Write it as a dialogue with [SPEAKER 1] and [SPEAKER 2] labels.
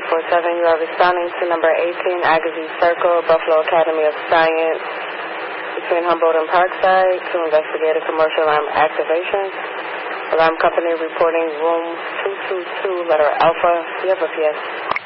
[SPEAKER 1] 347. You are responding to number 18, Agassiz Circle, Buffalo Academy of Science, between Humboldt and Parkside, to investigate a commercial alarm activation. Alarm company reporting room 222, letter Alpha. Do you have a PS?